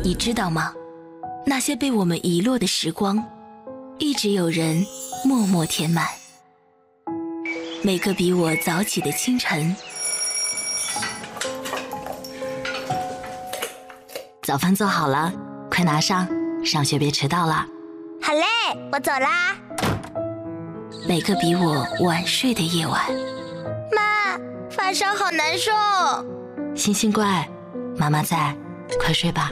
你知道吗？那些被我们遗落的时光，一直有人默默填满。每个比我早起的清晨， 早饭做好了，快拿上，上学别迟到了。 好嘞，我走啦。 每个比我晚睡的夜晚。 妈，发烧好难受。 星星乖，妈妈在，快睡吧。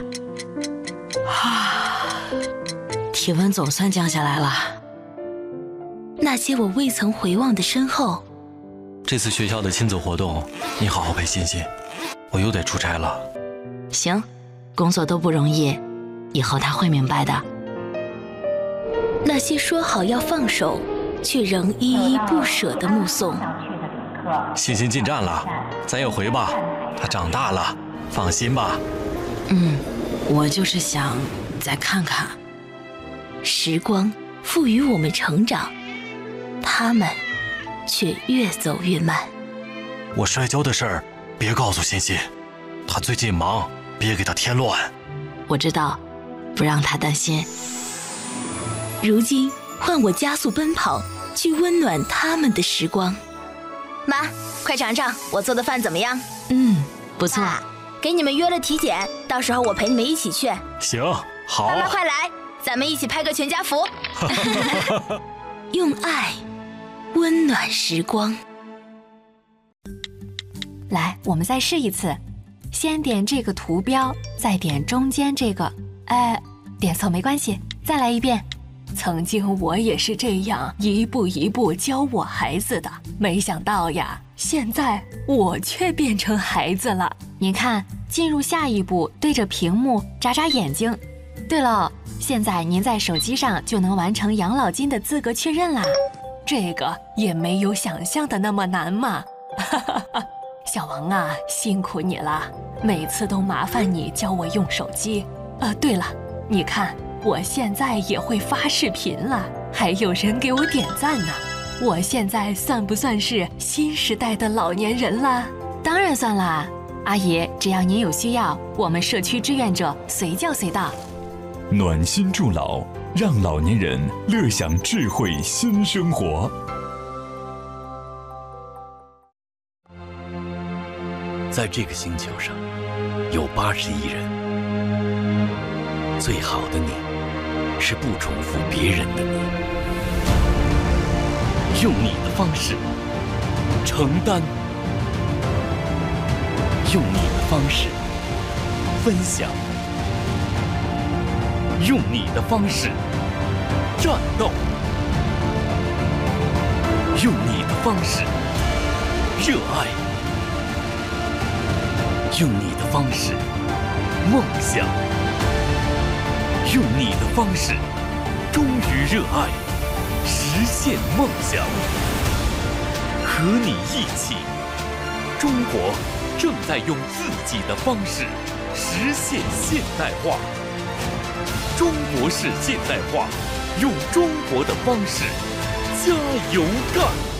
体温总算降下来了。 那些我未曾回望的身后。 这次学校的亲子活动，你好好陪欣欣，我又得出差了。 行，工作都不容易，以后他会明白的。 那些说好要放手，却仍依依不舍的目送。 欣欣进站了，咱也回吧，她长大了，放心吧。 我就是想再看看。 时光赋予我们成长，他们却越走越慢。 我摔跤的事儿别告诉欣欣，她最近忙，别给她添乱。 我知道，不让她担心。 如今换我加速奔跑，去温暖他们的时光。 妈，快尝尝我做的饭怎么样？ 不错。 给你们约了体检，到时候我陪你们一起去。 行，好。 妈妈快来，咱们一起拍个全家福。 用爱温暖时光。 来，我们再试一次，先点这个图标，再点中间这个，点错没关系，再来一遍。曾经我也是这样一步一步教我孩子的，没想到呀，现在我却变成孩子了。您看，进入下一步，对着屏幕眨眨眼睛。对了，现在您在手机上就能完成养老金的资格确认啦。这个也没有想象的那么难嘛。小王啊，辛苦你了，每次都麻烦你教我用手机。对了，你看我现在也会发视频了，还有人给我点赞呢。我现在算不算是新时代的老年人了？当然算啦，阿姨，只要您有需要，我们社区志愿者随叫随到。 暖心助老，让老年人乐享智慧新生活。 在这个星球上，有81亿人。最好的你，是不重复别人的你，用你的方式承担，用你的方式分享，用你的方式战斗，用你的方式热爱，用你的方式梦想，用你的方式忠于热爱，实现梦想。和你一起，中国正在用自己的方式实现现代化。中国式现代化，用中国的方式加油干！